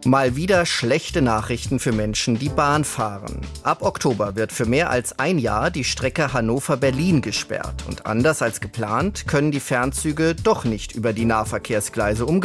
Mal wieder schlechte Nachrichten für Menschen, die Bahn fahren. Ab Oktober wird für mehr als ein Jahr die Strecke Hannover-Berlin gesperrt. Und anders als geplant können die Fernzüge doch nicht über die Nahverkehrsgleise umgeladen